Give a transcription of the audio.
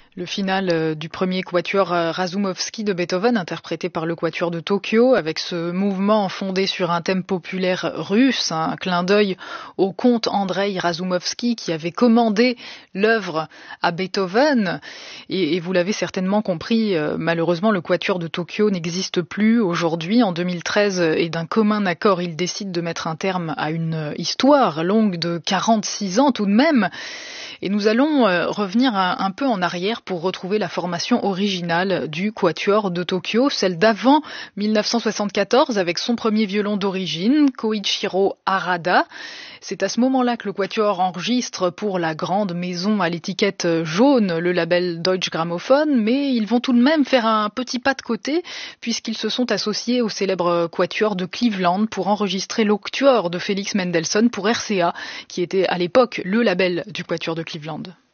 Le final du premier quatuor Razoumovsky de Beethoven, interprété par le quatuor de Tokyo, avec ce mouvement fondé sur un thème populaire russe, un clin d'œil au comte Andreï Razoumovsky qui avait commandé l'œuvre à Beethoven. Et vous l'avez certainement compris, malheureusement le quatuor de Tokyo n'existe plus aujourd'hui. En 2013, et d'un commun accord, il décide de mettre un terme à une histoire longue de 46 ans tout de même. Et nous allons revenir un peu en arrière pour retrouver la formation originale du quatuor de Tokyo, celle d'avant 1974 avec son premier violon d'origine, Koichiro Harada. C'est à ce moment-là que le quatuor enregistre pour la grande maison à l'étiquette jaune, le label Deutsche Grammophon, mais ils vont tout de même faire un petit pas de côté puisqu'ils se sont associés au célèbre quatuor de Cleveland pour enregistrer l'Octuor de Félix Mendelssohn pour RCA, qui était à l'époque le label du quatuor de Cleveland.